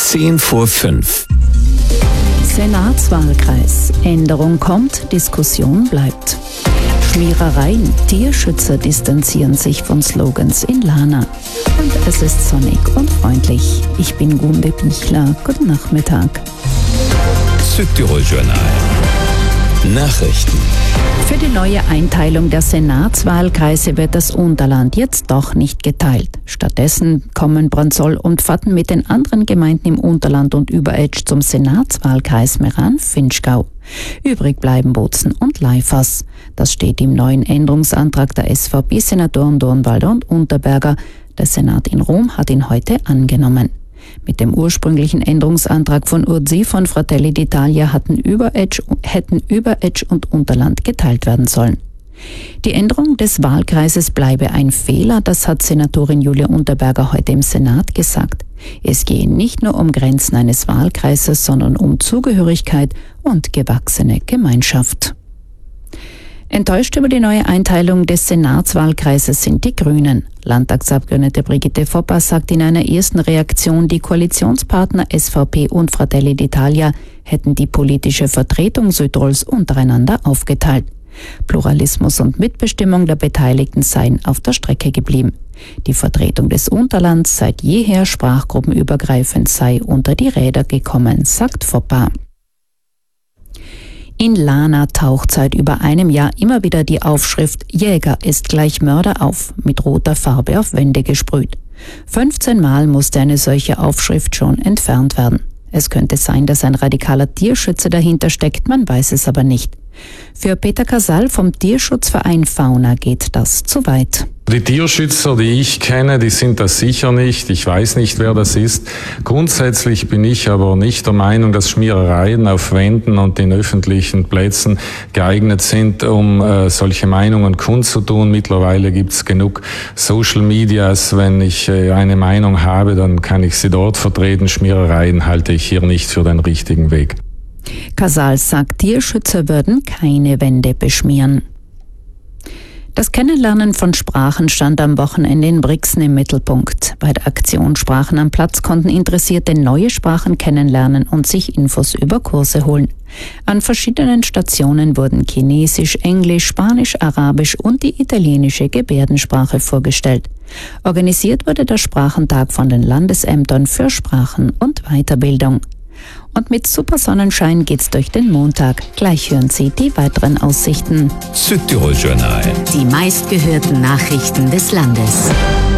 5:10. Senatswahlkreis. Änderung kommt, Diskussion bleibt. Schmierereien. Tierschützer distanzieren sich von Slogans in Lana. Und es ist sonnig und freundlich. Ich bin Gunde Bichler. Guten Nachmittag. Südtirol Journal. Nachrichten. Für die neue Einteilung der Senatswahlkreise wird das Unterland jetzt doch nicht geteilt. Stattdessen kommen Brandsol und Vatten mit den anderen Gemeinden im Unterland und Überetsch zum Senatswahlkreis Meran-Finchgau. Übrig bleiben Bozen und Leifers. Das steht im neuen Änderungsantrag der SVP-Senatoren Dornwalder und Unterberger. Der Senat in Rom hat ihn heute angenommen. Mit dem ursprünglichen Änderungsantrag von Urzi von Fratelli d'Italia hätten Überetsch und Unterland geteilt werden sollen. Die Änderung des Wahlkreises bleibe ein Fehler, das hat Senatorin Julia Unterberger heute im Senat gesagt. Es gehe nicht nur um Grenzen eines Wahlkreises, sondern um Zugehörigkeit und gewachsene Gemeinschaft. Enttäuscht über die neue Einteilung des Senatswahlkreises sind die Grünen. Landtagsabgeordnete Brigitte Foppa sagt in einer ersten Reaktion, die Koalitionspartner SVP und Fratelli d'Italia hätten die politische Vertretung Südtirols untereinander aufgeteilt. Pluralismus und Mitbestimmung der Beteiligten seien auf der Strecke geblieben. Die Vertretung des Unterlands seit jeher sprachgruppenübergreifend sei unter die Räder gekommen, sagt Foppa. In Lana taucht seit über einem Jahr immer wieder die Aufschrift „Jäger ist gleich Mörder" auf, mit roter Farbe auf Wände gesprüht. 15 Mal musste eine solche Aufschrift schon entfernt werden. Es könnte sein, dass ein radikaler Tierschützer dahinter steckt, man weiß es aber nicht. Für Peter Casal vom Tierschutzverein Fauna geht das zu weit. Die Tierschützer, die ich kenne, die sind das sicher nicht. Ich weiß nicht, wer das ist. Grundsätzlich bin ich aber nicht der Meinung, dass Schmierereien auf Wänden und in öffentlichen Plätzen geeignet sind, um solche Meinungen kundzutun. Mittlerweile gibt's genug Social Medias. Wenn ich eine Meinung habe, dann kann ich sie dort vertreten. Schmierereien halte ich hier nicht für den richtigen Weg. Casal sagt, Tierschützer würden keine Wände beschmieren. Das Kennenlernen von Sprachen stand am Wochenende in Brixen im Mittelpunkt. Bei der Aktion Sprachen am Platz konnten Interessierte neue Sprachen kennenlernen und sich Infos über Kurse holen. An verschiedenen Stationen wurden Chinesisch, Englisch, Spanisch, Arabisch und die italienische Gebärdensprache vorgestellt. Organisiert wurde der Sprachentag von den Landesämtern für Sprachen und Weiterbildung. Und mit Supersonnenschein geht's durch den Montag. Gleich hören Sie die weiteren Aussichten. Südtirol Journal. Die meistgehörten Nachrichten des Landes.